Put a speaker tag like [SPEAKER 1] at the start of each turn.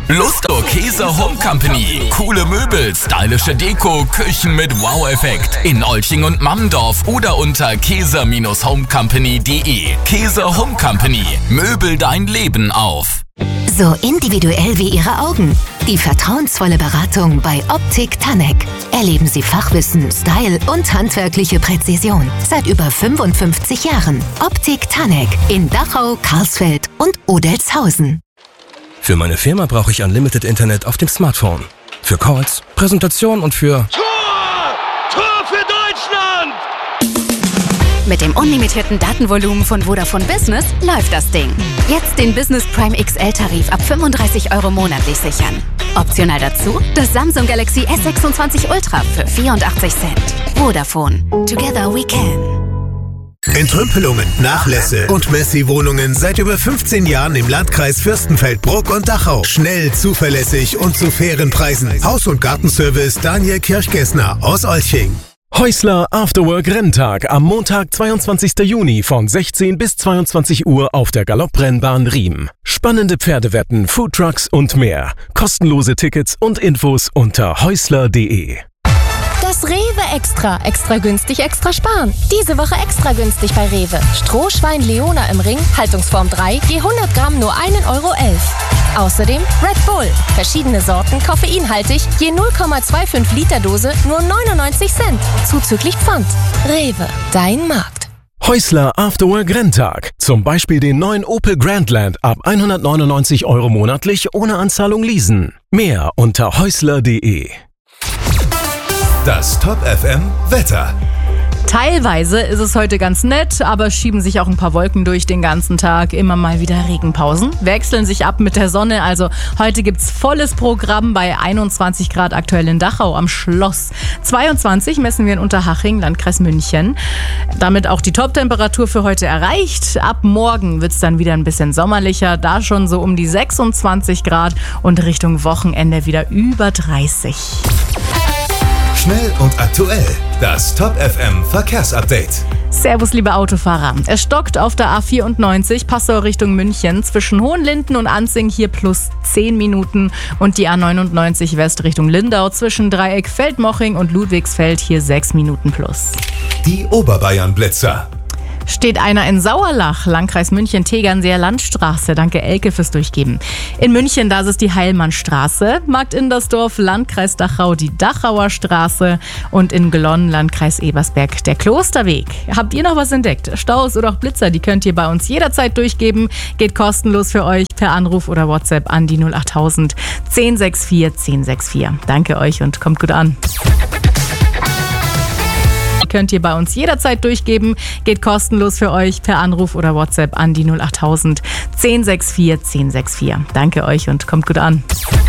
[SPEAKER 1] Lusto Käse Home Company. Coole Möbel, stylische Deko, Küchen mit Wow-Effekt. In Olching und Mammendorf oder unter käse-homecompany.de. Käse Home Company. Möbel dein Leben auf.
[SPEAKER 2] So individuell wie Ihre Augen. Die vertrauensvolle Beratung bei Optik Tanek. Erleben Sie Fachwissen, Style und handwerkliche Präzision. Seit über 55 Jahren. Optik Tanek in Dachau, Karlsfeld und Odelshausen.
[SPEAKER 3] Für meine Firma brauche ich Unlimited Internet auf dem Smartphone. Für Calls, Präsentation und für...
[SPEAKER 4] Tor! Tor für Deutschland!
[SPEAKER 5] Mit dem unlimitierten Datenvolumen von Vodafone Business läuft das Ding. Jetzt den Business Prime XL-Tarif ab 35 € monatlich sichern. Optional dazu das Samsung Galaxy S26 Ultra für 84 Cent. Vodafone. Together we can.
[SPEAKER 6] Entrümpelungen, Nachlässe und Messi-Wohnungen seit über 15 Jahren im Landkreis Fürstenfeldbruck und Dachau. Schnell, zuverlässig und zu fairen Preisen. Haus- und Gartenservice Daniel Kirchgessner aus Olching.
[SPEAKER 7] Häusler Afterwork Renntag am Montag, 22. Juni von 16 bis 22 Uhr auf der Galopprennbahn Riem. Spannende Pferdewetten, Foodtrucks und mehr. Kostenlose Tickets und Infos unter häusler.de.
[SPEAKER 8] Das Rewe Extra. Extra günstig, extra sparen. Diese Woche extra günstig bei Rewe. Strohschwein Leona im Ring, Haltungsform 3, je 100 Gramm nur 1,11 € Außerdem Red Bull. Verschiedene Sorten, koffeinhaltig, je 0,25 Liter Dose nur 99 Cent. Zuzüglich Pfand. Rewe, dein Markt.
[SPEAKER 7] Häusler Afterwork Renntag. Zum Beispiel den neuen Opel Grandland ab 199 € monatlich ohne Anzahlung leasen. Mehr unter häusler.de.
[SPEAKER 6] Das Top FM Wetter.
[SPEAKER 9] Teilweise ist es heute ganz nett, aber schieben sich auch ein paar Wolken durch den ganzen Tag. Immer mal wieder Regenpausen. Wechseln sich ab mit der Sonne. Also heute gibt's volles Programm bei 21 Grad aktuell in Dachau am Schloss. 22 messen wir in Unterhaching, Landkreis München. Damit auch die Top-Temperatur für heute erreicht. Ab morgen wird's dann wieder ein bisschen sommerlicher. Da schon so um die 26 Grad und Richtung Wochenende wieder über 30.
[SPEAKER 6] Schnell und aktuell. Das Top FM Verkehrsupdate.
[SPEAKER 9] Servus, liebe Autofahrer. Es stockt auf der A94 Passau Richtung München zwischen Hohenlinden und Anzing hier plus 10 Minuten und die A99 West Richtung Lindau zwischen Dreieck Feldmoching und Ludwigsfeld hier 6 Minuten plus.
[SPEAKER 6] Die Oberbayern-Blitzer.
[SPEAKER 9] Steht einer in Sauerlach, Landkreis München, Tegernseer Landstraße. Danke, Elke, fürs Durchgeben. In München, da ist es die Heilmannstraße. Markt Indersdorf, Landkreis Dachau, die Dachauer Straße. Und in Glonn, Landkreis Ebersberg, der Klosterweg. Habt ihr noch was entdeckt? Staus oder auch Blitzer, die könnt ihr bei uns jederzeit durchgeben. Geht kostenlos für euch per Anruf oder WhatsApp an die 08000 1064 1064. Danke euch und kommt gut an. Könnt ihr bei uns jederzeit durchgeben. Geht kostenlos für euch per Anruf oder WhatsApp an die 08000 1064 1064. Danke euch und kommt gut an.